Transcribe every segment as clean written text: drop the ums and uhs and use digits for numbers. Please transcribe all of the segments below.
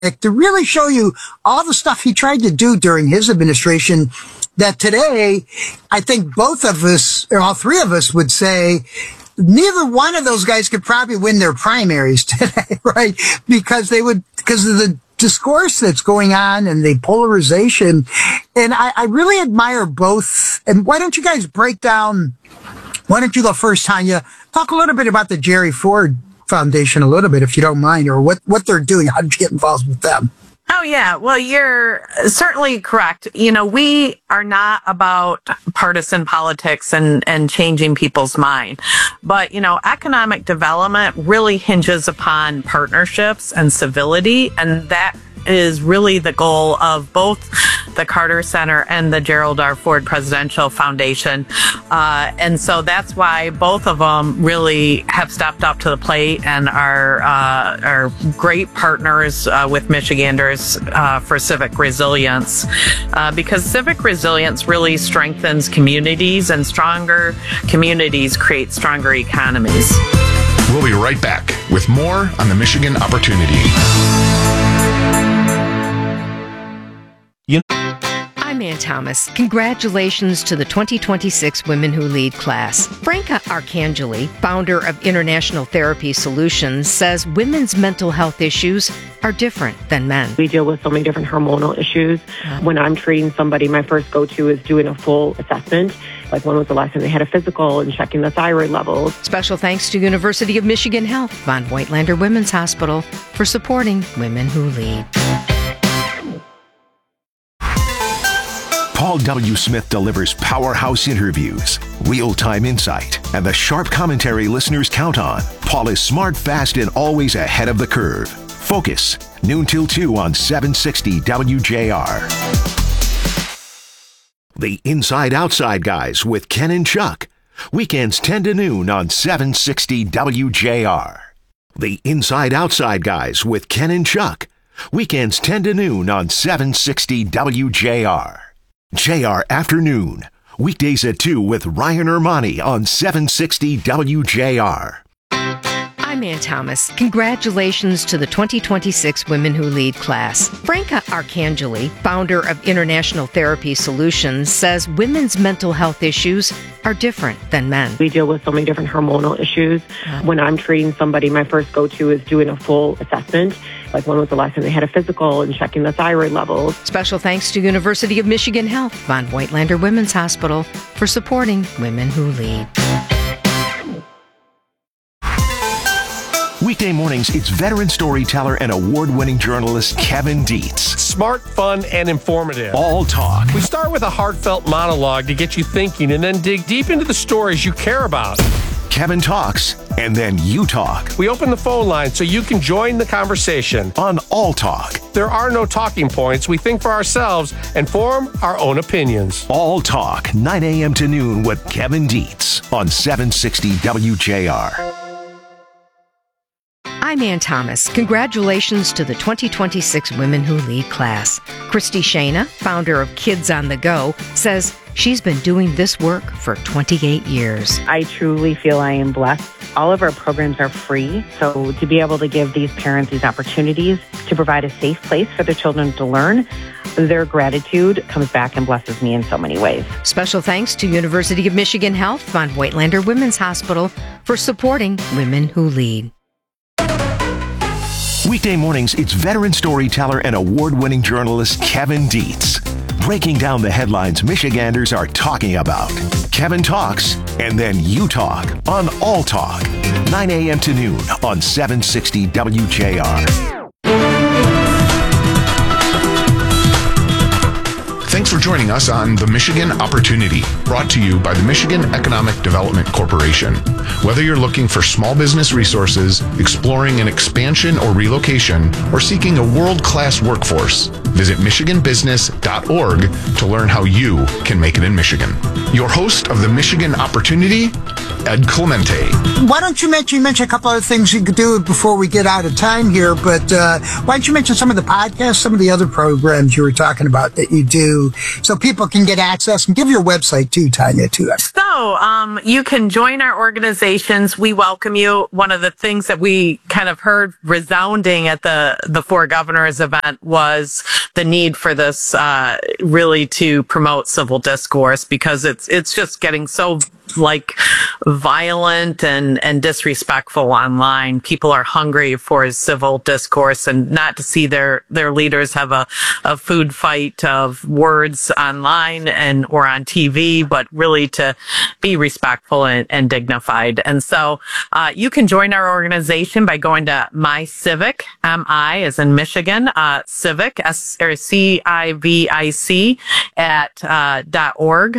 to really show you all the stuff he tried to do during his administration that today, I think both of us, or all three of us would say, neither one of those guys could probably win their primaries today, right? Because of the discourse that's going on and the polarization. And I really admire both. And why don't you guys why don't you go first, Tanya? Talk a little bit about the Jerry Ford Foundation a little bit, if you don't mind, or what they're doing. How did you get involved with them? Oh, yeah. Well, you're certainly correct. We are not about partisan politics and changing people's mind. But, economic development really hinges upon partnerships and civility. And that is really the goal of both the Carter Center and the Gerald R. Ford Presidential Foundation. And so that's why both of them really have stepped up to the plate and are great partners with Michiganders for civic resilience. Because civic resilience really strengthens communities, and stronger communities create stronger economies. We'll be right back with more on the Michigan Opportunity. I'm Ann Thomas. Congratulations to the 2026 Women Who Lead class. Franca Arcangeli, founder of International Therapy Solutions, says women's mental health issues are different than men. We deal with so many different hormonal issues. When I'm treating somebody, my first go-to is doing a full assessment. Like, when was the last time they had a physical, and checking the thyroid levels. Special thanks to University of Michigan Health, Von Voigtlander Women's Hospital, for supporting Women Who Lead. Paul W. Smith delivers powerhouse interviews, real-time insight, and the sharp commentary listeners count on. Paul is smart, fast, and always ahead of the curve. Focus, noon till 2 on 760 WJR. The Inside Outside Guys with Ken and Chuck. Weekends 10 to noon on 760 WJR. The Inside Outside Guys with Ken and Chuck. Weekends 10 to noon on 760 WJR. JR Afternoon. Weekdays at 2 with Ryan Ermani on 760 WJR. I'm Ann Thomas. Congratulations to the 2026 Women Who Lead class. Franca Arcangeli, founder of International Therapy Solutions, says women's mental health issues are different than men. We deal with so many different hormonal issues. When I'm treating somebody, my first go-to is doing a full assessment. Like, when was the last time they had a physical, and checking the thyroid levels. Special thanks to University of Michigan Health, Von Voigtlander Women's Hospital, for supporting Women Who Lead. Weekday mornings, it's veteran storyteller and award-winning journalist Kevin Dietz. Smart, fun, and informative. All talk. We start with a heartfelt monologue to get you thinking, and then dig deep into the stories you care about. Kevin talks, and then you talk. We open the phone line so you can join the conversation. On All Talk. There are no talking points. We think for ourselves and form our own opinions. All Talk, 9 a.m. to noon with Kevin Dietz on 760 WJR. I'm Ann Thomas. Congratulations to the 2026 Women Who Lead class. Christy Shana, founder of Kids on the Go, says she's been doing this work for 28 years. I truly feel I am blessed. All of our programs are free, so to be able to give these parents these opportunities to provide a safe place for their children to learn, their gratitude comes back and blesses me in so many ways. Special thanks to University of Michigan Health, Von Voigtlander Women's Hospital, for supporting Women Who Lead. Weekday mornings, it's veteran storyteller and award-winning journalist Kevin Dietz, breaking down the headlines Michiganders are talking about. Kevin talks, and then you talk on All Talk, 9 a.m. to noon on 760 WJR. Thanks for joining us on The Michigan Opportunity, brought to you by the Michigan Economic Development Corporation. Whether you're looking for small business resources, exploring an expansion or relocation, or seeking a world-class workforce, Visit michiganbusiness.org to learn how you can make it in Michigan. Your host of the Michigan Opportunity, Ed Clemente. Why don't you mention a couple other things you could do before we get out of time here, but why don't you mention some of the podcasts, some of the other programs you were talking about that you do so people can get access, and give your website too, Tanya, too. So you can join our organizations. We welcome you. One of the things that we kind of heard resounding at the Four Governors event was the need for this really to promote civil discourse, because it's just getting so violent and disrespectful online. People are hungry for civil discourse, and not to see their leaders have a food fight of words online or on TV, but really to be respectful and dignified. And so you can join our organization by going to MyCivic, M-I as in Michigan, Civic, CIVIC at .org.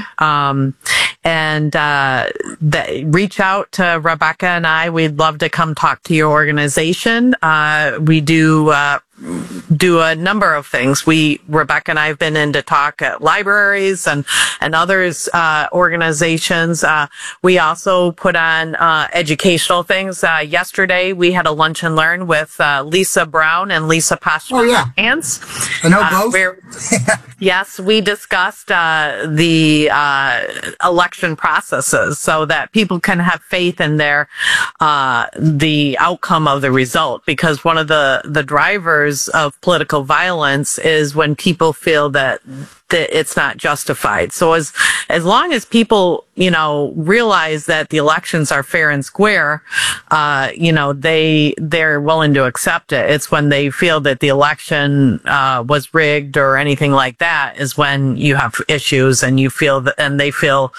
Reach out to Rebecca and I. We'd love to come talk to your organization. We do a number of things. Rebecca and I have been in to talk at libraries and others, organizations. We also put on, educational things. Yesterday we had a lunch and learn with, Lisa Brown and Lisa Pashman. Oh, yeah. Hands. I know both. Yes, we discussed, the election processes so that people can have faith in the outcome of the result, because one of the drivers of political violence is when people feel that it's not justified. So as long as people, realize that the elections are fair and square, they're willing to accept it. It's when they feel that the election, was rigged or anything like that is when you have issues, and you feel that, and they feel,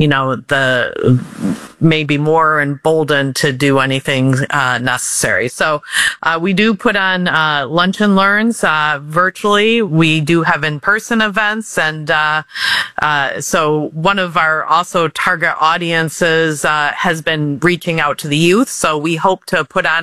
maybe more emboldened to do anything, necessary. So, we do put on, lunch and learns, virtually. We do have in-person events. And so one of our also target audiences has been reaching out to the youth. So we hope to put on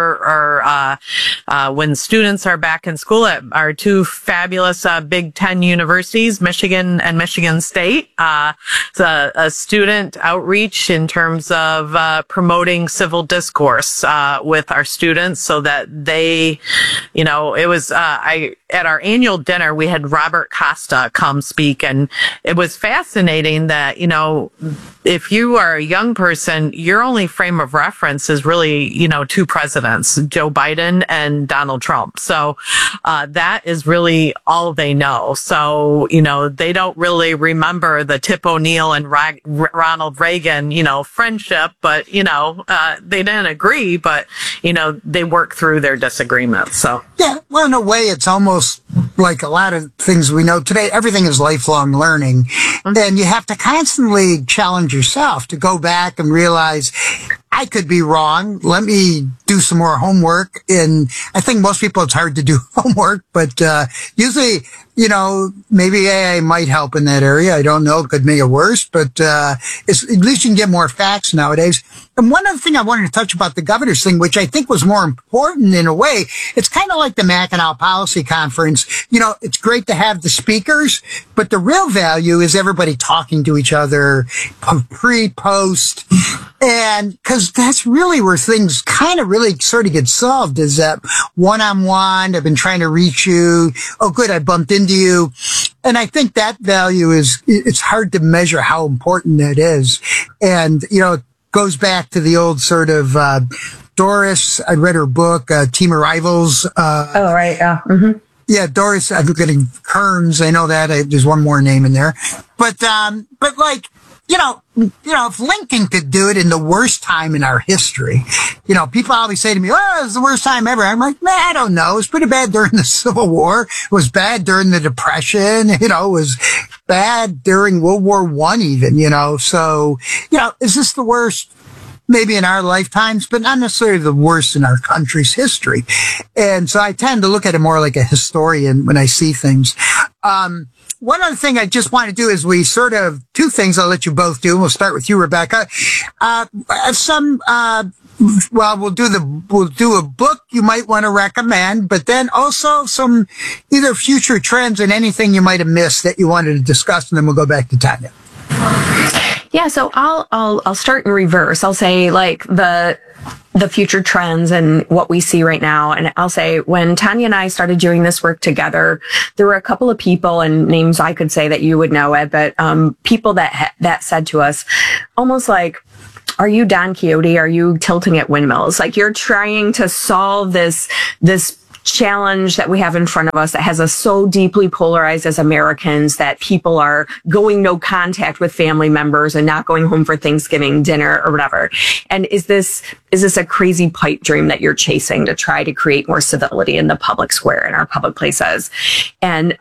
when students are back in school at our two fabulous Big Ten universities, Michigan and Michigan State. It's a student outreach in terms of promoting civil discourse with our students, so that they, it was at our annual dinner we had Robert Costa come speak, and it was fascinating that, if you are a young person, your only frame of reference is really, two presidents, Joe Biden and Donald Trump. So, that is really all they know. So, they don't really remember the Tip O'Neill and Ronald Reagan, friendship, but, they didn't agree, but, they work through their disagreements. So. Yeah. Well, in a way, it's almost like a lot of things we know today. Everything is lifelong learning, and you have to constantly challenge yourself to go back and realize I could be wrong. Let me do some more homework. And I think most people, it's hard to do homework, but usually, maybe AI might help in that area. I don't know. It could make it worse, but at least you can get more facts nowadays. And one other thing I wanted to touch about the governor's thing, which I think was more important in a way, it's kind of like the Mackinac Policy Conference. It's great to have the speakers, but the real value is everybody talking to each other, pre-post, and because that's really where things kind of really sort of get solved, is that one-on-one. I've been trying to reach you. Oh, good, I bumped into you. And I think that value it's hard to measure how important that is. And, it goes back to the old sort of, Doris. I read her book, Team of Rivals. Oh, right. Yeah. Mm-hmm. Yeah, Doris, I'm getting Kearns. I know that. There's one more name in there. But if Lincoln could do it in the worst time in our history, people always say to me, oh, it's the worst time ever. I'm like, I don't know. It was pretty bad during the Civil War. It was bad during the Depression. It was bad during World War I even, So, is this the worst? Maybe in our lifetimes, but not necessarily the worst in our country's history. And so I tend to look at it more like a historian when I see things. One other thing I just want to do is two things I'll let you both do. We'll start with you, Rebecca. Some well, we'll do a book you might want to recommend, but then also some either future trends and anything you might have missed that you wanted to discuss, and then we'll go back to Tanya. Yeah, so I'll start in reverse. I'll say like the future trends and what we see right now. And I'll say when Tanya and I started doing this work together, there were a couple of people and names I could say that you would know, Ed, but people that said to us almost like, are you Don Quixote? Are you tilting at windmills? Like you're trying to solve this challenge that we have in front of us that has us so deeply polarized as Americans that people are going no contact with family members and not going home for Thanksgiving dinner or whatever. And is this a crazy pipe dream that you're chasing to try to create more civility in the public square, in our public places? And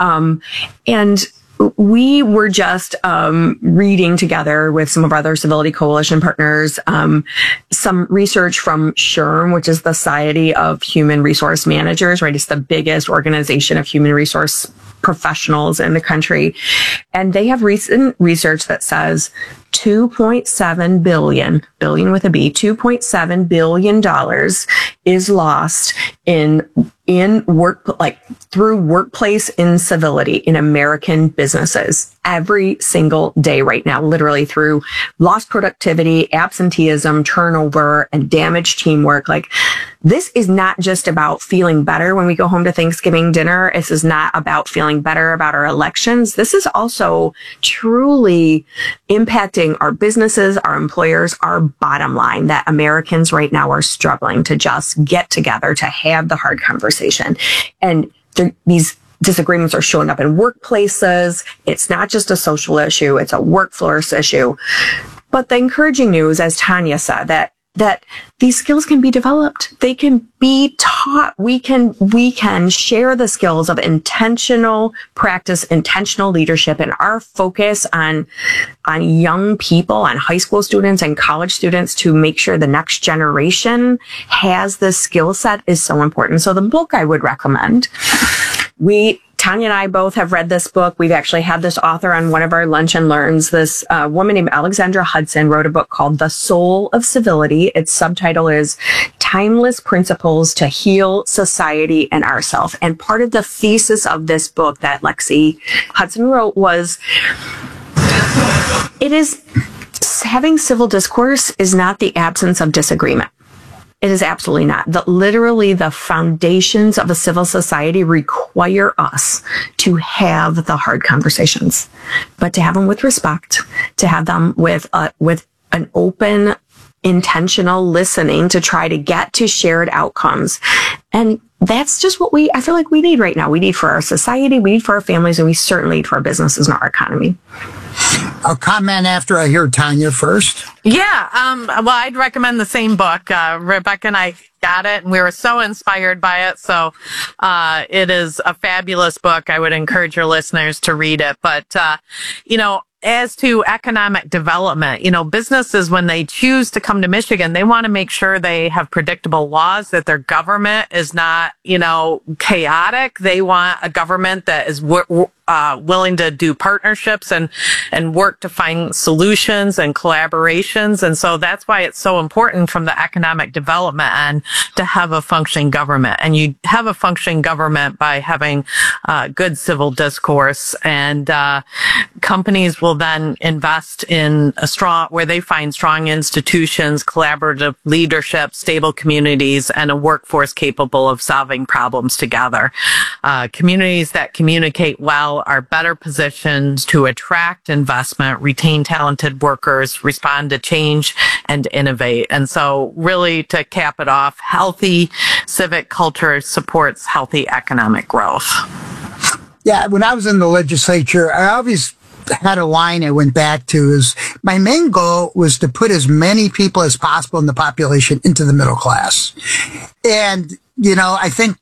we were just reading together with some of our other Civility Coalition partners some research from SHRM, which is the Society of Human Resource Managers, right? It's the biggest organization of human resource professionals in the country. And they have recent research that says $2.7 billion with a B, $2.7 billion is lost in work, like through workplace incivility in American businesses every single day right now, literally through lost productivity, absenteeism, turnover, and damaged teamwork. Like this is not just about feeling better when we go home to Thanksgiving dinner. This is not about feeling better about our elections. This is also truly impacting our businesses, our employers, our bottom line, that Americans right now are struggling to just get together to have the hard conversation. And these disagreements are showing up in workplaces. It's not just a social issue. It's a workforce issue. But the encouraging news, as Tanya said, that these skills can be developed. They can be taught. We can share the skills of intentional practice, intentional leadership, and our focus on young people, on high school students and college students to make sure the next generation has the skill set is so important. So the book I would recommend, Tanya and I both have read this book. We've actually had this author on one of our lunch and learns. This woman named Alexandra Hudson wrote a book called The Soul of Civility. Its subtitle is Timeless Principles to Heal Society and Ourself. And part of the thesis of this book that Lexi Hudson wrote was, having civil discourse is not the absence of disagreement. It is absolutely not. Literally, the foundations of a civil society require us to have the hard conversations, but to have them with respect, to have them with an open, intentional listening to try to get to shared outcomes. And that's just what I feel like we need right now. We need for our society, we need for our families, and we certainly need for our businesses and our economy. I'll comment after I hear Tanya first. Yeah, well, I'd recommend the same book. Rebecca and I got it, and we were so inspired by it. So it is a fabulous book. I would encourage your listeners to read it. But, as to economic development, businesses, when they choose to come to Michigan, they want to make sure they have predictable laws, that their government is not, chaotic. They want a government that is willing to do partnerships and work to find solutions and collaborations. And so that's why it's so important from the economic development end to have a functioning government. And you have a functioning government by having good civil discourse, and companies will then invest in where they find strong institutions, collaborative leadership, stable communities, and a workforce capable of solving problems together. Communities that communicate well are better positioned to attract investment, retain talented workers, respond to change, and innovate. And so really, to cap it off, healthy civic culture supports healthy economic growth. Yeah, when I was in the legislature, I always had a line I went back to is my main goal was to put as many people as possible in the population into the middle class. And, I think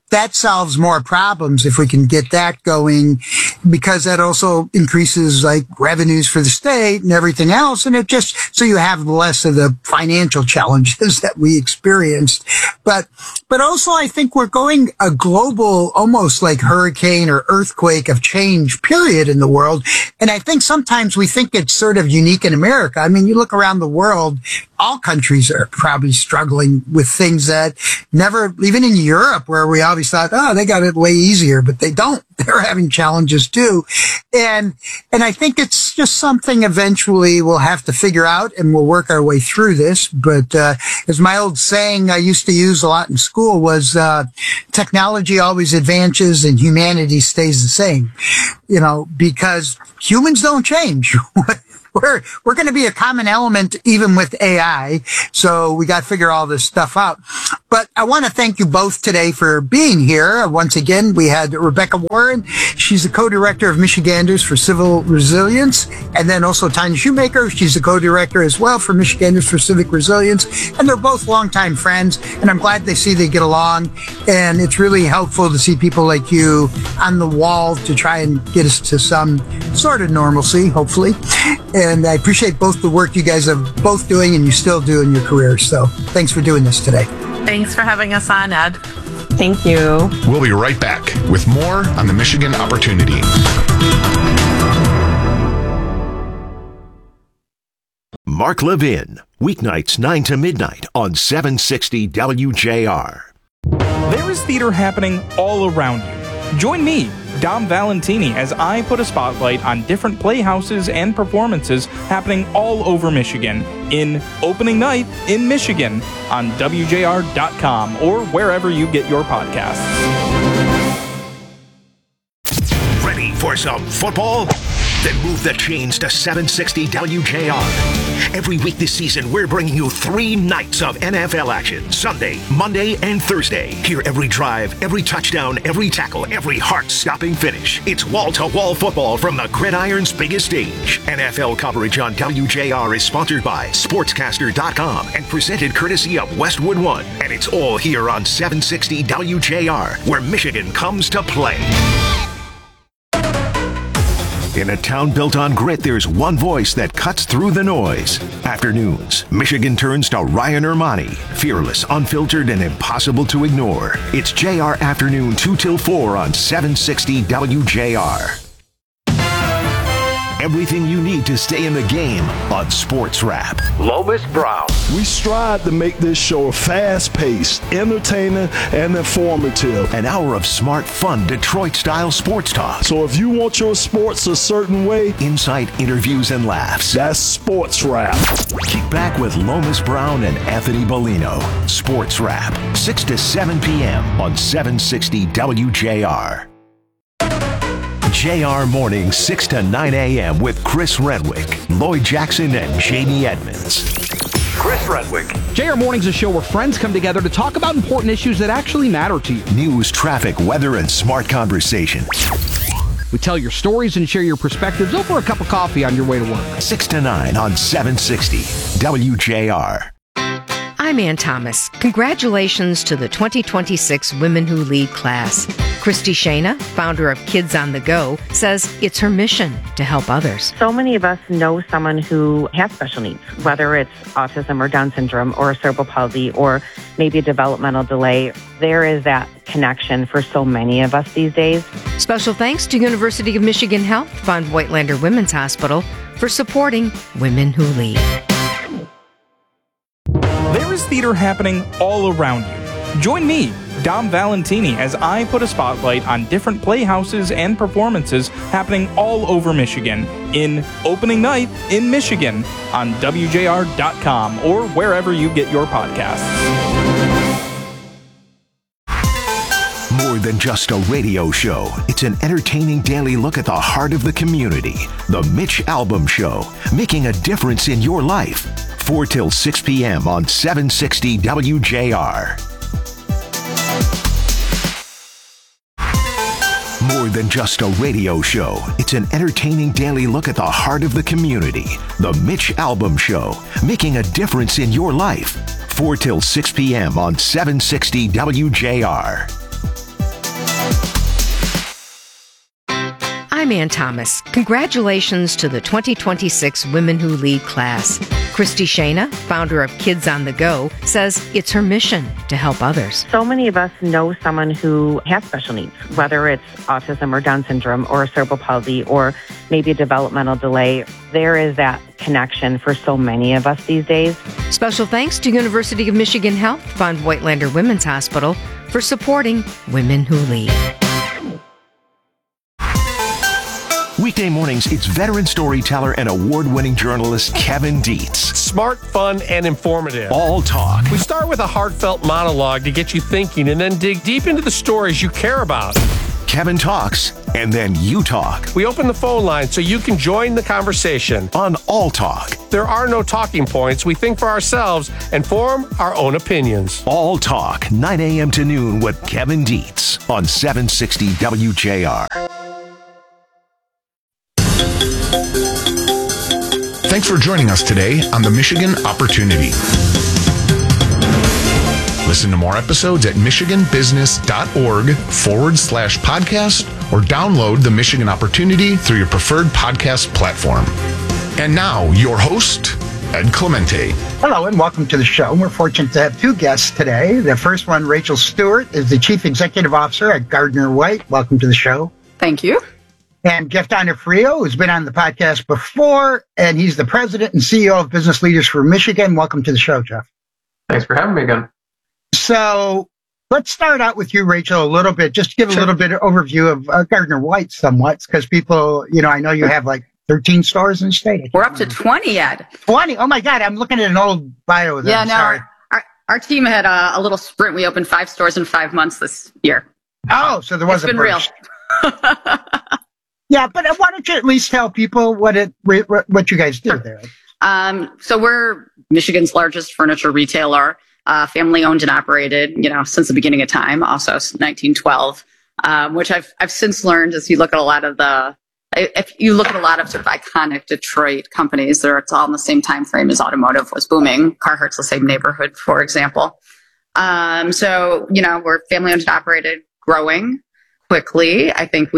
that solves more problems if we can get that going, because that also increases like revenues for the state and everything else. And it just, so you have less of the financial challenges that we experienced. But also I think we're going a global, almost like hurricane or earthquake of change period in the world. And I think sometimes we think it's sort of unique in America. I mean, you look around the world, all countries are probably struggling with things that never, even in Europe, where we always thought, oh, they got it way easier, but they don't. They're having challenges too. And I think it's just something eventually we'll have to figure out, and we'll work our way through this. But, as my old saying I used to use a lot in school was, technology always advances and humanity stays the same, because humans don't change. We're going to be a common element even with AI. So we got to figure all this stuff out. But I want to thank you both today for being here. Once again, we had Rebecca Warren. She's the co-director of Michiganders for Civil Resilience. And then also Tanya Shoemaker. She's the co-director as well for Michiganders for Civic Resilience. And they're both longtime friends. And I'm glad they get along. And it's really helpful to see people like you on the wall to try and get us to some sort of normalcy, hopefully. And I appreciate both the work you guys are both doing and you still do in your careers. So thanks for doing this today. Thanks for having us on, Ed. Thank you. We'll be right back with more on the Michigan Opportunity. Mark Levin, weeknights 9 to midnight on 760 WJR. There is theater happening all around you. Join me, Dom Valentini, as I put a spotlight on different playhouses and performances happening all over Michigan in Opening Night in Michigan on WJR.com or wherever you get your podcasts. Ready for some football? Then move the chains to 760 WJR. Every week this season, we're bringing you 3 nights of NFL action. Sunday, Monday, and Thursday. Hear every drive, every touchdown, every tackle, every heart-stopping finish. It's wall-to-wall football from the gridiron's biggest stage. NFL coverage on WJR is sponsored by Sportscaster.com and presented courtesy of Westwood One. And it's all here on 760 WJR, where Michigan comes to play. In a town built on grit, there's one voice that cuts through the noise. Afternoons, Michigan turns to Ryan Ermani. Fearless, unfiltered, and impossible to ignore. It's JR Afternoon 2 till 4 on 760 WJR. Everything you need to stay in the game on Sports Wrap. Lomas Brown. We strive to make this show fast-paced, entertaining, and informative. An hour of smart, fun, Detroit-style sports talk. So if you want your sports a certain way, insight, interviews, and laughs. That's Sports Wrap. Kick back with Lomas Brown and Anthony Bellino. Sports Wrap, 6 to 7 p.m. on 760 WJR. JR Morning, 6 to 9 a.m. with Chris Renwick, Lloyd Jackson, and Jamie Edmonds. Chris Renwick. JR Morning's a show where friends come together to talk about important issues that actually matter to you. News, traffic, weather, and smart conversation. We tell your stories and share your perspectives over a cup of coffee on your way to work. 6 to 9 on 760 WJR. I'm Ann Thomas. Congratulations to the 2026 Women Who Lead class. Christy Shana, founder of Kids on the Go, says it's her mission to help others. So many of us know someone who has special needs, whether it's autism or Down syndrome or cerebral palsy or maybe a developmental delay. There is that connection for so many of us these days. Special thanks to University of Michigan Health Fund Whitelander Women's Hospital for supporting Women Who Lead. There is theater happening all around you. Join me, Dom Valentini, as I put a spotlight on different playhouses and performances happening all over Michigan in Opening Night in Michigan on WJR.com or wherever you get your podcasts. More than just a radio show, it's an entertaining daily look at the heart of the community. The Mitch Albom Show, making a difference in your life. 4 till 6 p.m. on 760 WJR. More than just a radio show, it's an entertaining daily look at the heart of the community. The Mitch Albom Show, making a difference in your life. 4 till 6 p.m. on 760 WJR. I'm Ann Thomas. Congratulations to the 2026 Women Who Lead class. Christy Shana, founder of Kids on the Go, says it's her mission to help others. So many of us know someone who has special needs, whether it's autism or Down syndrome or cerebral palsy or maybe a developmental delay. There is that connection for so many of us these days. Special thanks to University of Michigan Health Fund Whitelander Women's Hospital for supporting Women Who Lead. Weekday mornings, it's veteran storyteller and award-winning journalist Kevin Dietz. Smart, fun, and informative. All talk. We start with a heartfelt monologue to get you thinking and then dig deep into the stories you care about. Kevin talks, and then you talk. We open the phone line so you can join the conversation. On All Talk. There are no talking points. We think for ourselves and form our own opinions. All Talk, 9 a.m. to noon with Kevin Dietz on 760 WJR. Thanks for joining us today on the Michigan Opportunity. Listen to more episodes at michiganbusiness.org/podcast or download the Michigan Opportunity through your preferred podcast platform. And now, your host, Ed Clemente. Hello and welcome to the show. We're fortunate to have two guests today. The first one, Rachel Stewart, is the Chief Executive Officer at Gardner White. Welcome to the show. Thank you. And Jeff Donofrio, who's been on the podcast before, and he's the President and CEO of Business Leaders for Michigan. Welcome to the show, Jeff. Thanks for having me again. So let's start out with you, Rachel, a little bit, just to give a little bit of overview of Gardner White somewhat, because people, I know you have like 13 stores in the state. We're up to 20, Ed. 20? Oh, my God. I'm looking at an old bio. Yeah, no, our team had a little sprint. We opened 5 stores in 5 months this year. Oh, so there was a burst. Real. Yeah, but why don't you at least tell people what you guys do there? So we're Michigan's largest furniture retailer, family owned and operated, since the beginning of time, also 1912, which I've since learned as you look at a lot of sort of iconic Detroit companies, it's all in the same time frame as automotive was booming. Carhartt's the same neighborhood, for example. So, we're family owned and operated, growing quickly. I think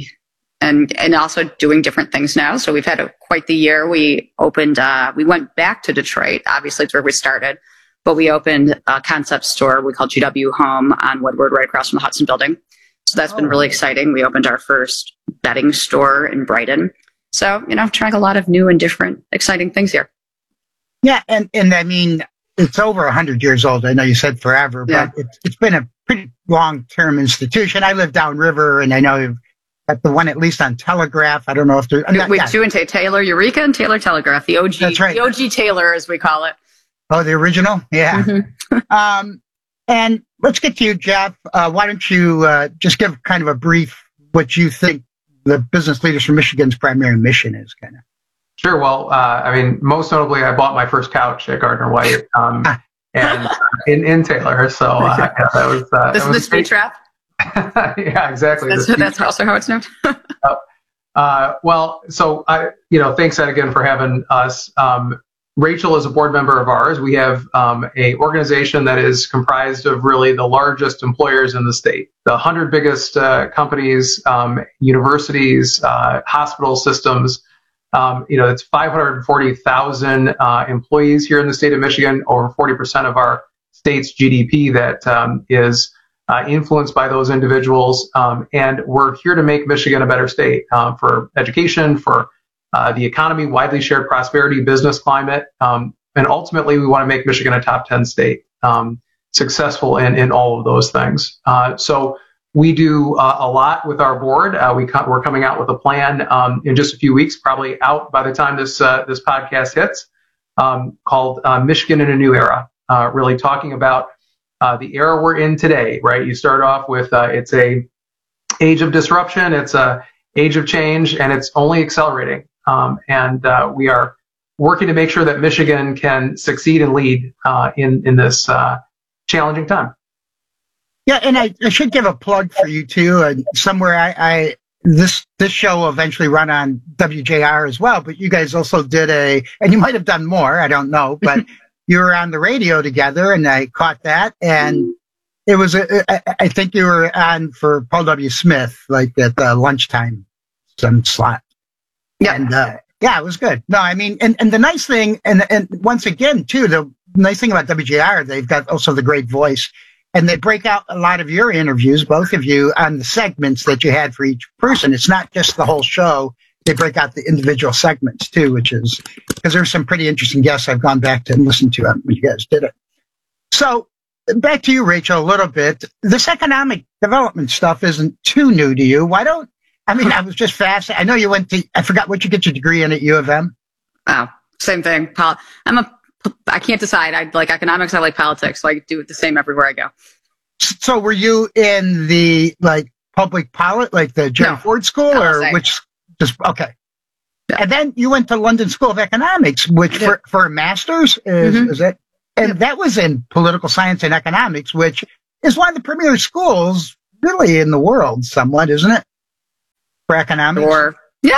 and also doing different things now. So we've had quite the year. We opened, we went back to Detroit. Obviously, it's where we started, but we opened a concept store we call GW Home on Woodward, right across from the Hudson Building. So that's been really exciting. We opened our first bedding store in Brighton. So, trying a lot of new and different, exciting things here. Yeah. And I mean, it's over 100 years old. I know you said forever, but it's been a pretty long-term institution. I live downriver, and I know at the one at least on Telegraph. I don't know if there's... Two and Taylor Eureka and Taylor Telegraph, the OG. That's right. The OG Taylor, as we call it. Oh, the original? Yeah. Mm-hmm. And let's get to you, Jeff. Why don't you just give kind of a brief what you think the Business Leaders for Michigan's primary mission is, kind of. Sure. Well, most notably, I bought my first couch at Gardner White and in Taylor. So that was... This is the speed trap? Yeah, exactly. That's also how it's known. Thanks Ed again for having us. Rachel is a board member of ours. We have a organization that is comprised of really the largest employers in the state, the 100 biggest companies, universities, hospital systems. It's 540,000 employees here in the state of Michigan, over 40% of our state's GDP that is influenced by those individuals. And we're here to make Michigan a better state for education, for the economy, widely shared prosperity, business climate. And ultimately, we want to make Michigan a top 10 state, successful in all of those things. So we do a lot with our board. We're coming out with a plan in just a few weeks, probably out by the time this podcast hits, called Michigan in a New Era, really talking about the era we're in today, right? You start off with it's a age of disruption, it's a age of change, and it's only accelerating. And we are working to make sure that Michigan can succeed and lead in this challenging time. Yeah, and I should give a plug for you too. And somewhere this show will eventually run on WJR as well. But you guys also did and you might have done more. I don't know, but. You were on the radio together, and I caught that. And it was, I think you were on for Paul W. Smith, like at lunchtime some slot. Yeah. And, yeah, it was good. No, I mean, and the nice thing, and once again, too, the nice thing about WJR, they've got also the great voice, and they break out a lot of your interviews, both of you, on the segments that you had for each person. It's not just the whole show. They break out the individual segments, too, which is, because there's some pretty interesting guests I've gone back to and listened to when you guys did it. So, back to you, Rachel, a little bit. This economic development stuff isn't too new to you. I was just fascinated. I know you went to, I forgot what you get your degree in at U of M. Oh, same thing. I can't decide. I like economics. I like politics. So I do the same everywhere I go. So were you in the public like the Jerry Ford School LSA. Or which just, okay. Yeah. And then you went to London School of Economics, which for a master's is it? And that was in political science and economics, which is one of the premier schools really in the world somewhat, isn't it? For economics? They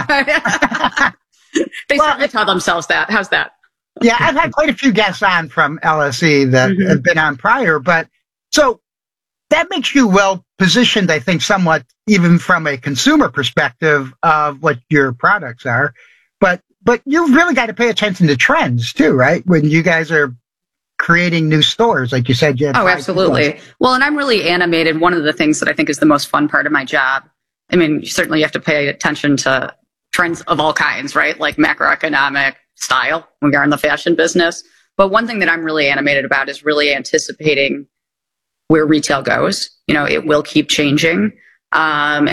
certainly tell themselves that. How's that? Yeah, I've had quite a few guests on from LSE that have been on prior, but so that makes you well positioned, I think, somewhat even from a consumer perspective of what your products are. But you've really got to pay attention to trends too, right? When you guys are creating new stores, like you said, you had absolutely. Well, and I'm really animated. One of the things that I think is the most fun part of my job. I mean, certainly you have to pay attention to trends of all kinds, right? Like macroeconomic style when you're in the fashion business. But one thing that I'm really animated about is really anticipating where retail goes. It will keep changing. And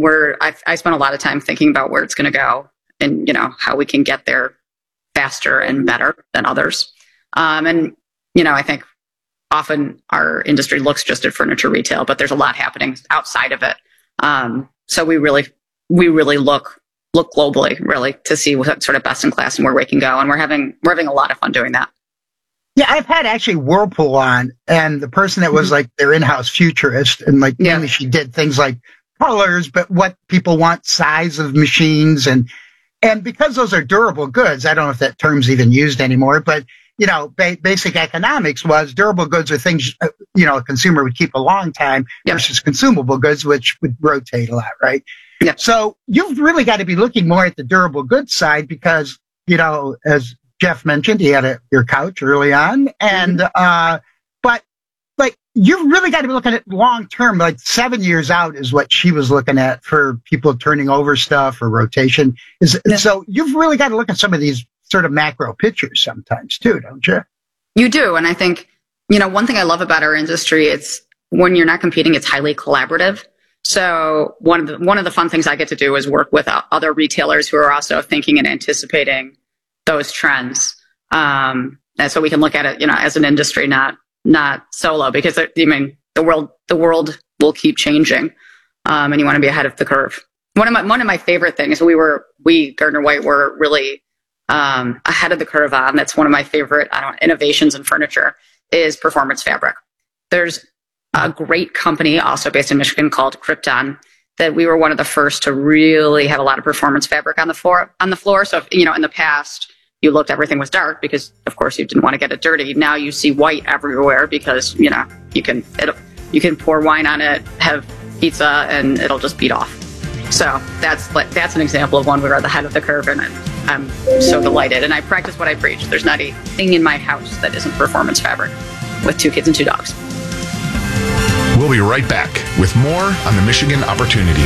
I spent a lot of time thinking about where it's going to go and, how we can get there faster and better than others. And I think often our industry looks just at furniture retail, but there's a lot happening outside of it. So we really look globally, really, to see what's sort of best in class and where we can go. And we're having a lot of fun doing that. Yeah, I've had actually Whirlpool on, and the person that was like their in-house futurist, and mainly she did things like colors, but what people want, size of machines, and because those are durable goods, I don't know if that term's even used anymore, but basic economics was durable goods are things, a consumer would keep a long time versus consumable goods, which would rotate a lot, right? Yeah. So you've really got to be looking more at the durable goods side because, as Jeff mentioned, he had your couch early on. And, but you've really got to be looking at long term, 7 years out is what she was looking at for people turning over stuff or rotation. So you've really got to look at some of these sort of macro pictures sometimes too, don't you? You do. And I think, one thing I love about our industry, it's when you're not competing, it's highly collaborative. So one of the fun things I get to do is work with other retailers who are also thinking and anticipating those trends. And so we can look at it, as an industry, not solo, because the world will keep changing. And you want to be ahead of the curve. One of my favorite things, we Gardner White were really ahead of the curve on. That's one of my favorite innovations in furniture is performance fabric. There's a great company also based in Michigan called Krypton that we were one of the first to really have a lot of performance fabric on the floor. So in the past you looked, everything was dark because of course you didn't want to get it dirty. Now you see white everywhere because you can pour wine on it, have pizza, and it'll just beat off. So that's an example of one we were at the head of the curve, and I'm so delighted. And I practice what I preach. There's not a thing in my house that isn't performance fabric with 2 kids and 2 dogs. We'll be right back with more on the Michigan Opportunity.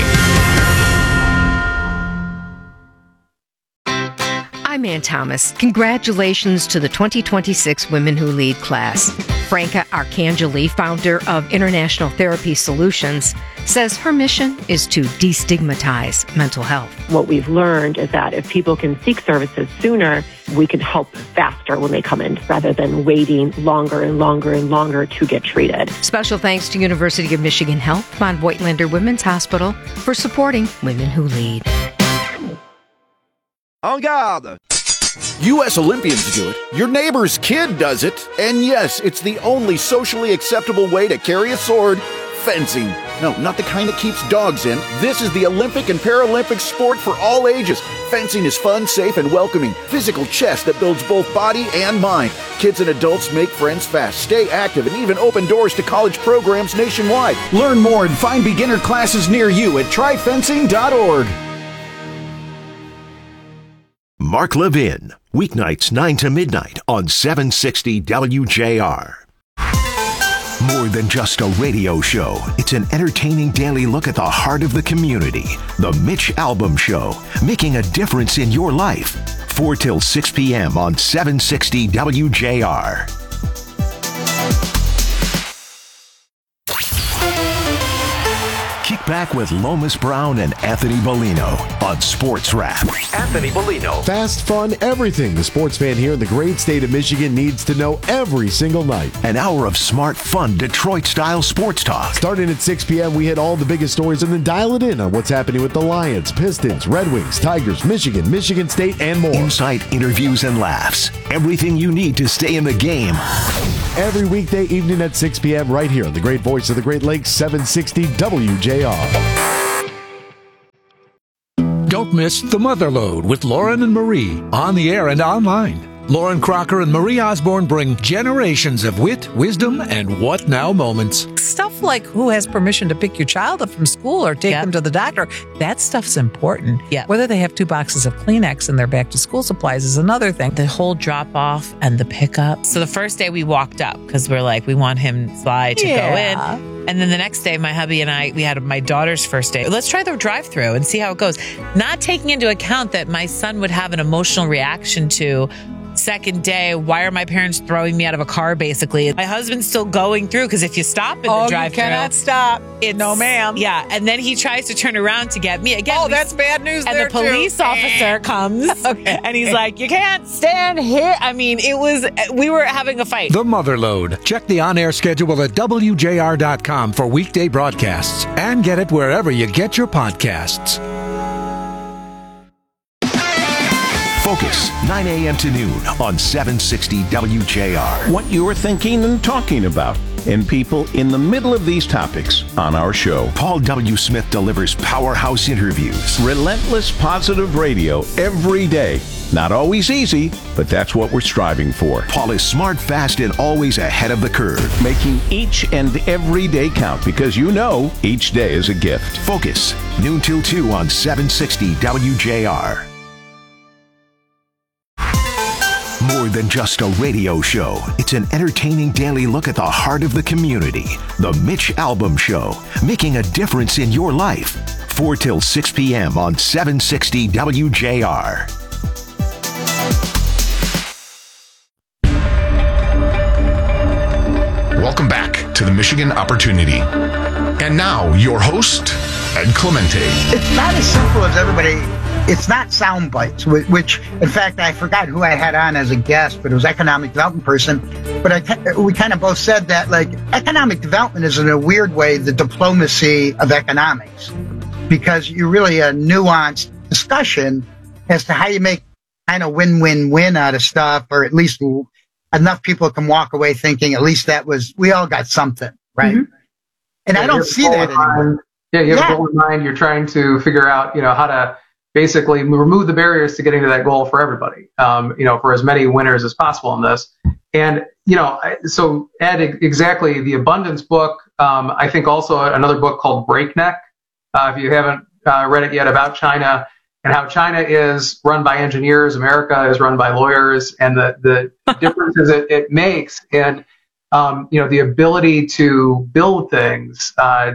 I'm Ann Thomas. Congratulations to the 2026 Women Who Lead class. Franca Arcangeli, founder of International Therapy Solutions, says her mission is to destigmatize mental health. What we've learned is that if people can seek services sooner, we can help faster when they come in rather than waiting longer and longer and longer to get treated. Special thanks to University of Michigan Health, von Voigtlander Women's Hospital for supporting Women Who Lead. En garde! U.S. Olympians do it, your neighbor's kid does it, and yes, it's the only socially acceptable way to carry a sword, fencing. No, not the kind that keeps dogs in. This is the Olympic and Paralympic sport for all ages. Fencing is fun, safe, and welcoming. Physical chess that builds both body and mind. Kids and adults make friends fast, stay active, and even open doors to college programs nationwide. Learn more and find beginner classes near you at tryfencing.org. Mark Levin. Weeknights 9 to midnight on 760 WJR. More than just a radio show, it's an entertaining daily look at the heart of the community. The Mitch Albom Show, making a difference in your life. 4 till 6 p.m. on 760 WJR. Kick back with Lomas Brown and Anthony Bellino on Sports Wrap. Anthony Bellino. Fast, fun, everything the sports fan here in the great state of Michigan needs to know every single night. An hour of smart, fun, Detroit-style sports talk. Starting at 6 p.m., we hit all the biggest stories and then dial it in on what's happening with the Lions, Pistons, Red Wings, Tigers, Michigan State, and more. Insight, interviews, and laughs. Everything you need to stay in the game. Every weekday evening at 6 p.m. right here on the great voice of the Great Lakes, 760 WJR. Don't miss The Motherlode with Lauren and Marie, on the air and online. Lauren Crocker and Marie Osborne bring generations of wit, wisdom, and what now moments. Stuff like who has permission to pick your child up from school or take them to the doctor. That stuff's important. Yeah. Whether they have 2 boxes of Kleenex in their back to school supplies is another thing. The whole drop off and the pickup. So the first day we walked up because we're like, we want him Sly to go in. And then the next day, my hubby and I, we had my daughter's first day. Let's try the drive-thru and see how it goes. Not taking into account that my son would have an emotional reaction to second day, why are my parents throwing me out of a car, basically? My husband's still going through because if you stop in the drive-thru, you cannot stop. No, ma'am. Yeah, and then he tries to turn around to get me. Again, that's bad news and there, the police officer comes, and he's like, you can't stand here. I mean, we were having a fight. The Motherlode. Check the on-air schedule at WJR.com for weekday broadcasts and get it wherever you get your podcasts. Focus, 9 a.m. to noon on 760 WJR. What you are thinking and talking about, and people in the middle of these topics on our show. Paul W. Smith delivers powerhouse interviews. Relentless positive radio every day. Not always easy, but that's what we're striving for. Paul is smart, fast, and always ahead of the curve. Making each and every day count because you know each day is a gift. Focus, noon till 2 on 760 WJR. More than just a radio show, it's an entertaining daily look at the heart of the community. The Mitch Albom Show, making a difference in your life. 4 till 6 p.m. on 760 WJR. Welcome back to the Michigan Opportunity. And now, your host, Ed Clemente. It's not as simple as everybody. It's not sound bites, which, in fact, I forgot who I had on as a guest, but it was economic development person. But we kind of both said that, like, economic development is in a weird way the diplomacy of economics, because you're really a nuanced discussion as to how you make kind of win-win-win out of stuff, or at least enough people can walk away thinking at least we all got something, right? Mm-hmm. And I don't see that anymore. Yeah, you have a goal in mind. You're trying to figure out, how to basically remove the barriers to getting to that goal for everybody, for as many winners as possible in this. And, so Ed, exactly, the Abundance book, I think also another book called Breakneck, if you haven't read it yet, about China and how China is run by engineers, America is run by lawyers, and the differences it makes. And, the ability to build things,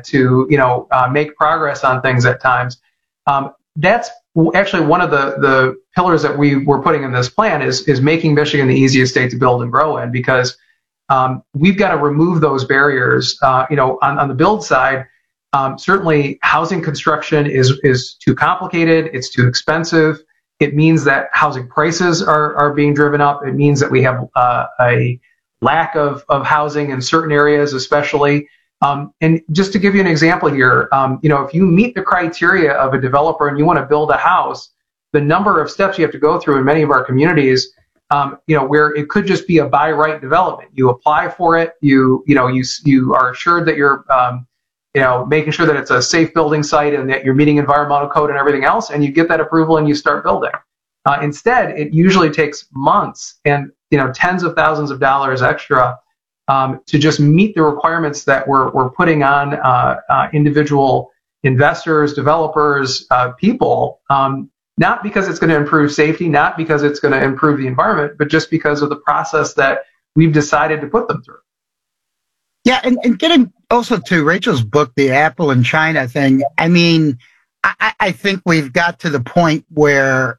to make progress on things at times. That's actually one of the pillars that we were putting in this plan is making Michigan the easiest state to build and grow in, because we've got to remove those barriers. On the build side, certainly housing construction is too complicated. It's too expensive. It means that housing prices are being driven up. It means that we have a lack of housing in certain areas, especially. And just to give you an example here, if you meet the criteria of a developer and you want to build a house, the number of steps you have to go through in many of our communities, where it could just be a by right development. You apply for it, you are assured that you're, making sure that it's a safe building site and that you're meeting environmental code and everything else, and you get that approval and you start building. Instead, it usually takes months and tens of thousands of dollars extra to just meet the requirements that we're putting on individual investors, developers, people. not because it's going to improve safety, not because it's going to improve the environment, but just because of the process that we've decided to put them through. Yeah, and getting also to Rachel's book, the Apple and China thing, I mean, I think we've got to the point where,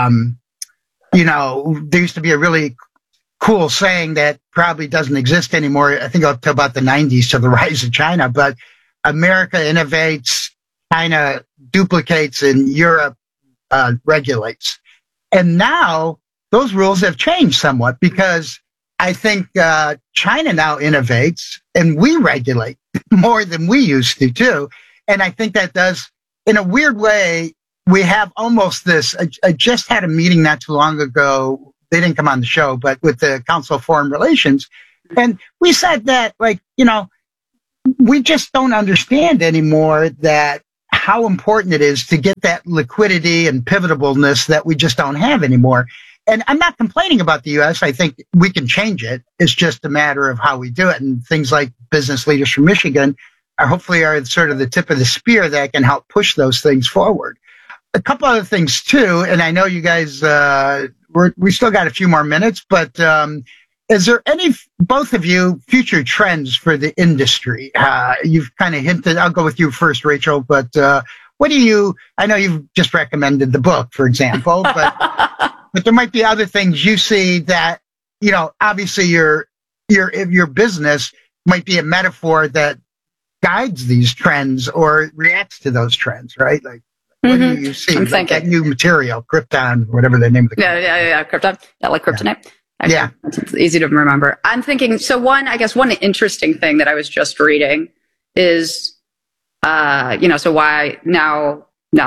you know, there used to be a really cool saying that probably doesn't exist anymore, I think up to about the 90s, to the rise of China, but America innovates, China duplicates, and Europe regulates. And now those rules have changed somewhat because I think China now innovates and we regulate more than we used to too. And I think that does, in a weird way, we have almost this. I just had a meeting not too long ago. They didn't come on the show, but with the Council of Foreign Relations. And we said that, like, you know, we just don't understand anymore that how important it is to get that liquidity and pivotableness that we just don't have anymore. And I'm not complaining about the U.S. I think we can change it. It's just a matter of how we do it. And things like Business Leaders from Michigan hopefully are sort of the tip of the spear that can help push those things forward. A couple other things too, and I know you guys, we still got a few more minutes, but is there any, both of you, future trends for the industry? You've kind of hinted, I'll go with you first, Rachel, but what do you, I know you've just recommended the book, for example, but there might be other things you see that, you know, obviously your business might be a metaphor that guides these trends or reacts to those trends, right? Like, what do you see? I'm like that new material, Krypton, whatever the name of the company. Yeah, Krypton. Yeah, like kryptonite. Yeah. It's easy to remember. I'm thinking, so one interesting thing that I was just reading is, you know, so why now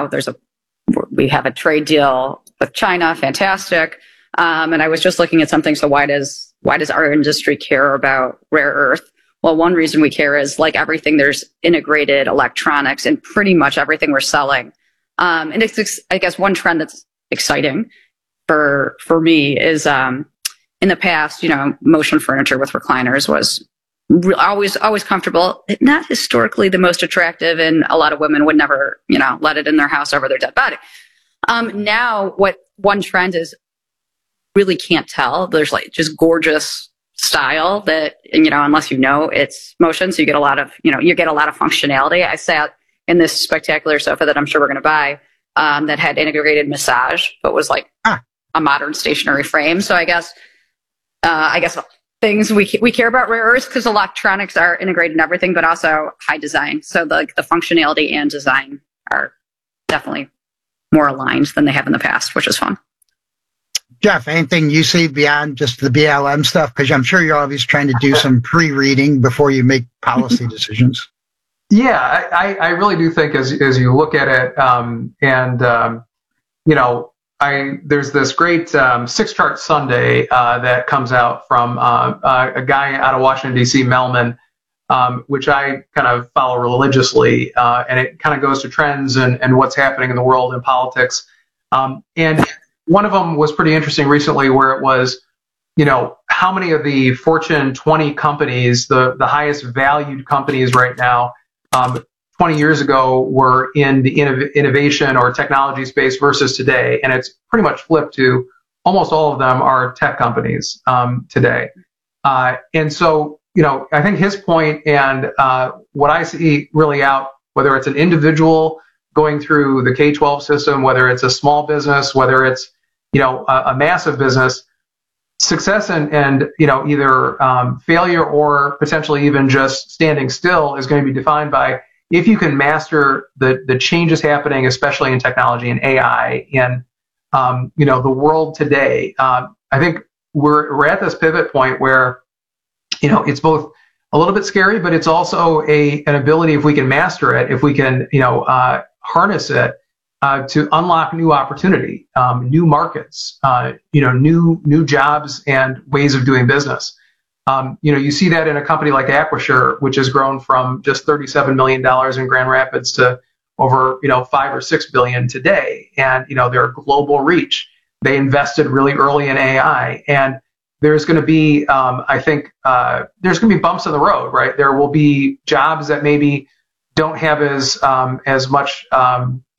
we have a trade deal with China, fantastic. And I was just looking at something. So why does our industry care about rare earth? Well, one reason we care is, like everything, there's integrated electronics in pretty much everything we're selling. And it's, I guess, one trend that's exciting for me is, in the past, you know, motion furniture with recliners was always comfortable, not historically the most attractive, and a lot of women would never, you know, let it in their house over their dead body. Now, what one trend is, really can't tell. There's like just gorgeous style that, you know, unless you know it's motion, so you get a lot of functionality. I sat in this spectacular sofa that I'm sure we're going to buy, that had integrated massage, but was like a modern stationary frame. So I guess things we care about rare earths because electronics are integrated in everything, but also high design. So the functionality and design are definitely more aligned than they have in the past, which is fun. Jeff, anything you see beyond just the BLM stuff? Because I'm sure you're always trying to do some pre-reading before you make policy decisions. Yeah, I really do think as you look at it, you know, there's this great Six Chart Sunday that comes out from a guy out of Washington, D.C., Melman, which I kind of follow religiously, and it kind of goes to trends and what's happening in the world and politics. And one of them was pretty interesting recently, where it was, you know, how many of the Fortune 20 companies, the highest valued companies right now, 20 years ago were in the innovation or technology space versus today. And it's pretty much flipped to almost all of them are tech companies today. And so, you know, I think his point and what I see really out, whether it's an individual going through the K-12 system, whether it's a small business, whether it's, you know, a massive business, success and you know, either failure or potentially even just standing still is going to be defined by if you can master the changes happening, especially in technology and AI and you know, the world today. I think we're at this pivot point where, you know, it's both a little bit scary, but it's also an ability, if we can master it, if we can, you know, harness it, to unlock new opportunity, new markets, you know, new jobs and ways of doing business. You know, you see that in a company like Acrisure, which has grown from just $37 million in Grand Rapids to over, you know, $5 or $6 billion today. And, you know, their global reach. They invested really early in AI, and there's going to be, I think, there's going to be bumps in the road, right? There will be jobs that maybe don't have as much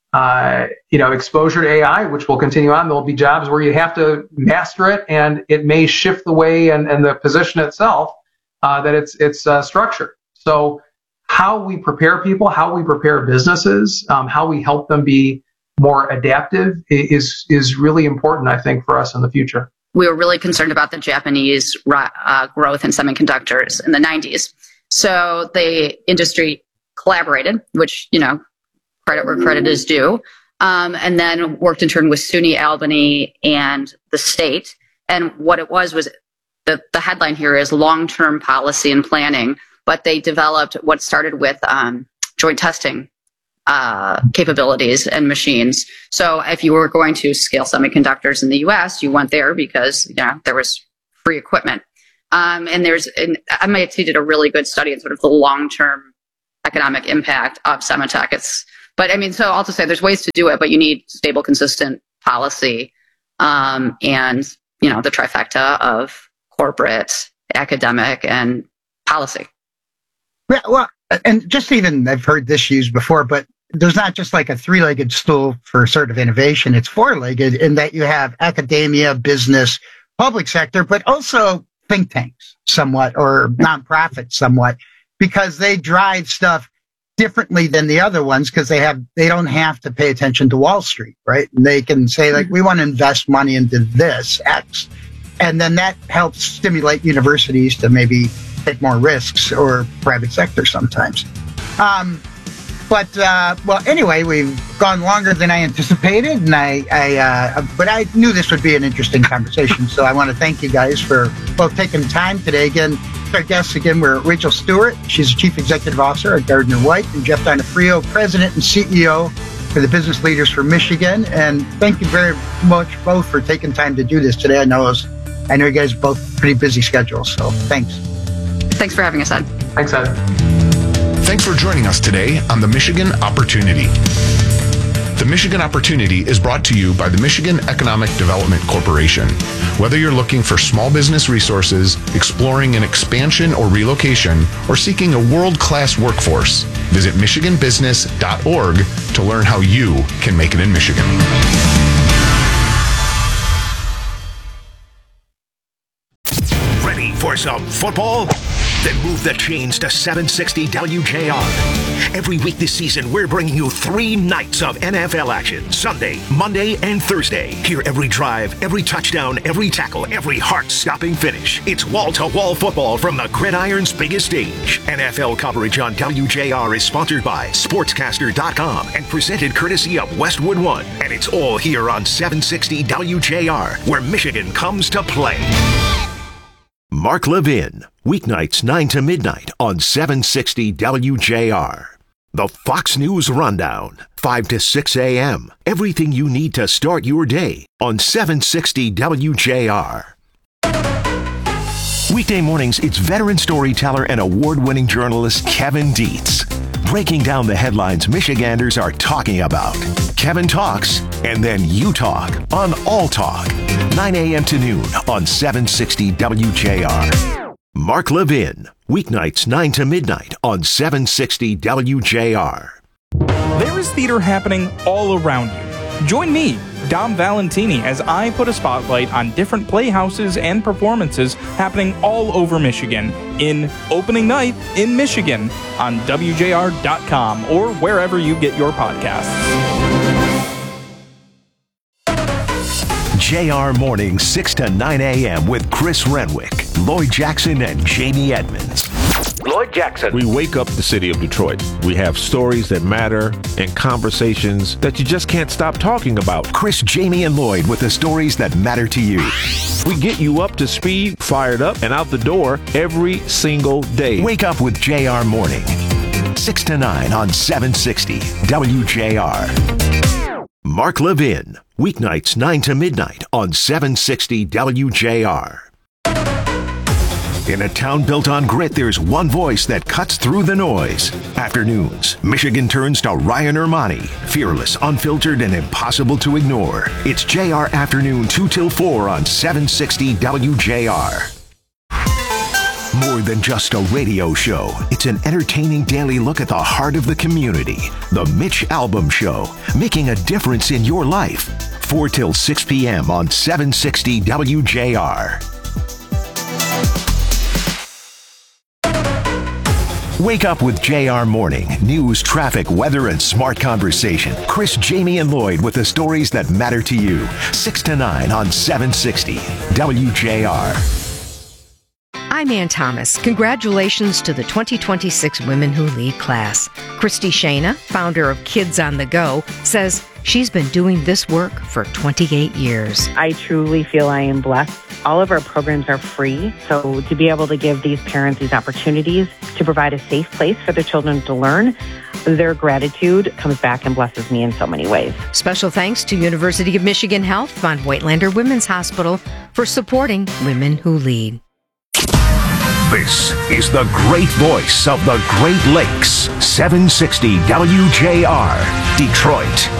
exposure to AI, which will continue on. There'll be jobs where you have to master it, and it may shift the way and the position itself that it's structured. So how we prepare people, how we prepare businesses, how we help them be more adaptive is really important, I think, for us in the future. We were really concerned about the Japanese growth in semiconductors in the 90s. So the industry collaborated, which, credit where credit is due, and then worked in turn with SUNY Albany and the state. And what it was the headline here is long-term policy and planning, but they developed what started with joint testing capabilities and machines. So if you were going to scale semiconductors in the U.S., you went there because there was free equipment. And MIT did a really good study on sort of the long-term economic impact of Semitech. So I'll just say there's ways to do it, but you need stable, consistent policy, and the trifecta of corporate, academic, and policy. Yeah, well, and just even I've heard this used before, but there's not just like a three-legged stool for sort of innovation. It's four-legged in that you have academia, business, public sector, but also think tanks somewhat, or nonprofits somewhat, because they drive stuff differently than the other ones because they don't have to pay attention to Wall Street, right? And they can say, like, we want to invest money into this X. And then that helps stimulate universities to maybe take more risks, or private sector sometimes. Well, anyway, we've gone longer than I anticipated, and but I knew this would be an interesting conversation. So I want to thank you guys for both taking time today. Again, our guests again were Rachel Stewart. She's the Chief Executive Officer at Gardner White, and Jeff Donofrio, President and CEO for the Business Leaders for Michigan. And thank you very much both for taking time to do this today. I know you guys are both pretty busy schedules, so thanks. Thanks for having us, Ed. Thanks, Ed. Thanks for joining us today on the Michigan Opportunity. The Michigan Opportunity is brought to you by the Michigan Economic Development Corporation. Whether you're looking for small business resources, exploring an expansion or relocation, or seeking a world-class workforce, visit michiganbusiness.org to learn how you can make it in Michigan. Ready for some football? Then move the chains to 760 WJR. Every week this season, we're bringing you 3 nights of NFL action. Sunday, Monday, and Thursday. Hear every drive, every touchdown, every tackle, every heart-stopping finish. It's wall-to-wall football from the gridiron's biggest stage. NFL coverage on WJR is sponsored by Sportscaster.com and presented courtesy of Westwood One. And it's all here on 760 WJR, where Michigan comes to play. Mark Levin, weeknights 9 to midnight on 760 WJR. The Fox News Rundown, 5 to 6 a.m. Everything you need to start your day on 760 WJR. Weekday mornings, it's veteran storyteller and award-winning journalist Kevin Dietz, breaking down the headlines Michiganders are talking about. Kevin talks, and then you talk on All Talk, 9 a.m. to noon on 760 WJR. Mark Levin, weeknights 9 to midnight on 760 WJR. There is theater happening all around you. Join me, Dom Valentini, as I put a spotlight on different playhouses and performances happening all over Michigan in Opening Night in Michigan on WJR.com or wherever you get your podcasts. JR Mornings 6 to 9 a.m. with Chris Renwick, Lloyd Jackson, and Jamie Edmonds. Lloyd Jackson. We wake up the city of Detroit. We have stories that matter and conversations that you just can't stop talking about. Chris, Jamie, and Lloyd with the stories that matter to you. We get you up to speed, fired up, and out the door every single day. Wake up with JR Morning, 6 to 9 on 760 WJR. Mark Levin, weeknights 9 to midnight on 760 WJR. In a town built on grit, there's one voice that cuts through the noise. Afternoons, Michigan turns to Ryan Ermani. Fearless, unfiltered, and impossible to ignore. It's JR Afternoon 2 till 4 on 760 WJR. More than just a radio show, it's an entertaining daily look at the heart of the community. The Mitch Albom Show, making a difference in your life. 4 till 6 p.m. on 760 WJR. Wake up with JR Morning. News, traffic, weather, and smart conversation. Chris, Jamie, and Lloyd with the stories that matter to you. 6 to 9 on 760 WJR. I'm Ann Thomas. Congratulations to the 2026 Women Who Lead class. Christy Shana, founder of Kids on the Go, says she's been doing this work for 28 years. I truly feel I am blessed. All of our programs are free, so to be able to give these parents these opportunities to provide a safe place for their children to learn, their gratitude comes back and blesses me in so many ways. Special thanks to University of Michigan Health, Von Voigtlander Women's Hospital for supporting Women Who Lead. This is the great voice of the Great Lakes, 760 WJR, Detroit.